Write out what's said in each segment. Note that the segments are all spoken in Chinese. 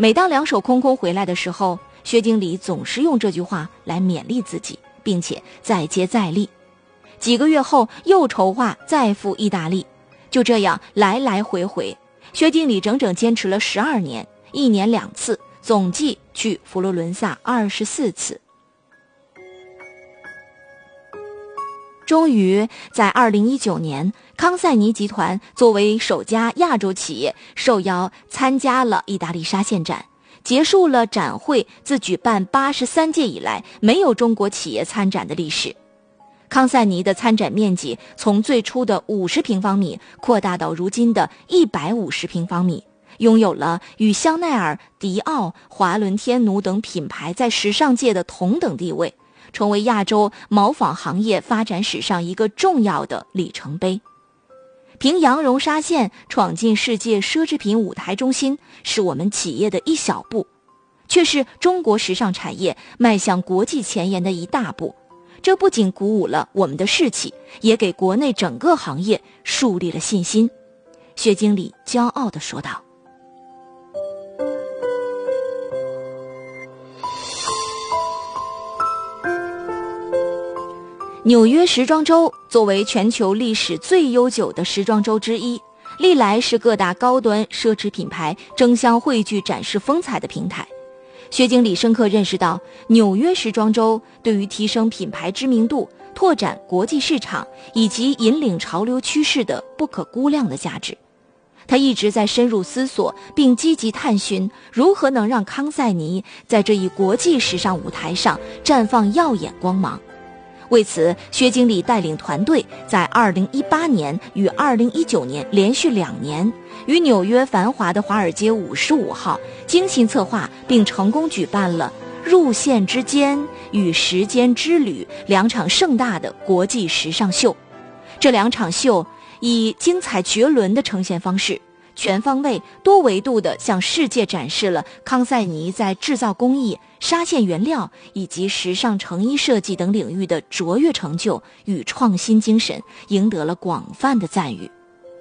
每当两手空空回来的时候，薛经理总是用这句话来勉励自己，并且再接再厉。几个月后又筹划再赴意大利，就这样来来回回，薛经理整整坚持了12年，1年2次，总计去佛罗伦萨24次。终于在2019年，康赛尼集团作为首家亚洲企业受邀参加了意大利沙县展，结束了展会自举办83届以来没有中国企业参展的历史。康赛尼的参展面积从最初的50平方米扩大到如今的150平方米，拥有了与香奈儿、迪奥、华伦天奴等品牌在时尚界的同等地位，成为亚洲毛纺行业发展史上一个重要的里程碑。凭羊绒纱线闯进世界奢侈品舞台中心，是我们企业的一小步，却是中国时尚产业迈向国际前沿的一大步。这不仅鼓舞了我们的士气，也给国内整个行业树立了信心。薛经理骄傲地说道。纽约时装周作为全球历史最悠久的时装周之一，历来是各大高端奢侈品牌争相汇聚展示风采的平台。薛经理深刻认识到纽约时装周对于提升品牌知名度、拓展国际市场以及引领潮流趋势的不可估量的价值。他一直在深入思索并积极探寻如何能让康赛尼在这一国际时尚舞台上绽放耀眼光芒。为此，薛经理带领团队在2018年与2019年连续2年，于纽约繁华的华尔街55号精心策划并成功举办了入线之间与时间之旅2场盛大的国际时尚秀。这2场秀以精彩绝伦的呈现方式，全方位多维度地向世界展示了康赛尼在制造工艺、纱线原料以及时尚成衣设计等领域的卓越成就与创新精神，赢得了广泛的赞誉。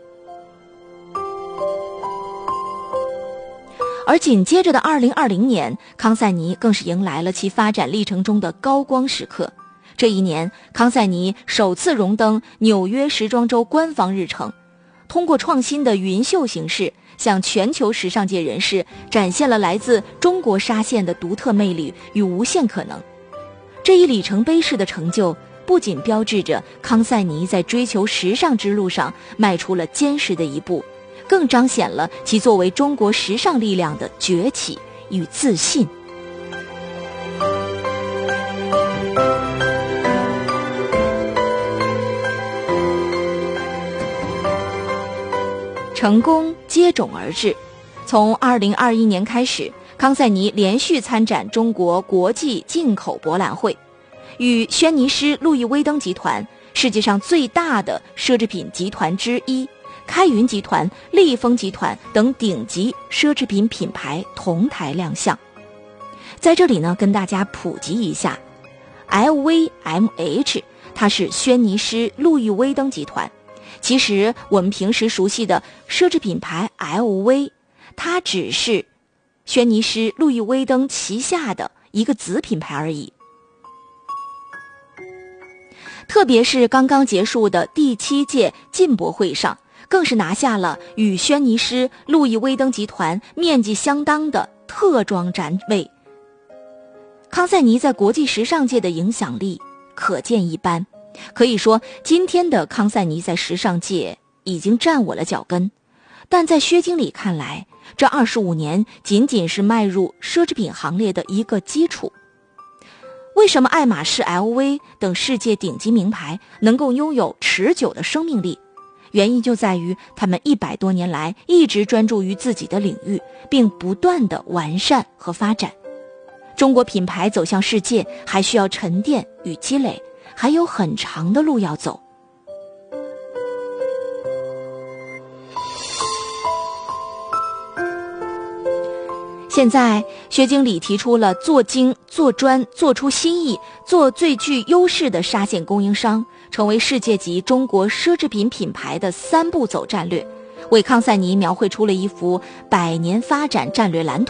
而紧接着的2020年，康赛尼更是迎来了其发展历程中的高光时刻。这一年，康赛尼首次荣登纽约时装周官方日程，通过创新的云秀形式，向全球时尚界人士展现了来自中国纱线的独特魅力与无限可能。这一里程碑式的成就，不仅标志着康赛尼在追求时尚之路上迈出了坚实的一步，更彰显了其作为中国时尚力量的崛起与自信。成功接踵而至。从2021年开始，康赛尼连续参展中国国际进口博览会，与轩尼诗路易威登集团，世界上最大的奢侈品集团之一，开云集团、利丰集团等顶级奢侈品品牌同台亮相。在这里呢，跟大家普及一下 LVMH 它是轩尼诗路易威登集团。其实我们平时熟悉的奢侈品牌 LV， 它只是轩尼诗路易威登旗下的一个子品牌而已。特别是刚刚结束的第7届进博会上，更是拿下了与轩尼诗路易威登集团面积相当的特装展位。康赛尼在国际时尚界的影响力可见一斑，可以说今天的康赛尼在时尚界已经站稳了脚跟，但在薛经理看来，这25年仅仅是迈入奢侈品行列的一个基础。为什么爱马仕、LV 等世界顶级名牌能够拥有持久的生命力？原因就在于他们100多年来一直专注于自己的领域，并不断的完善和发展。中国品牌走向世界还需要沉淀与积累，还有很长的路要走。现在薛经理提出了做精做专做出新意，做最具优势的纱线供应商，成为世界级中国奢侈品品牌的3步走战略，为康赛尼描绘出了一幅100年发展战略蓝图。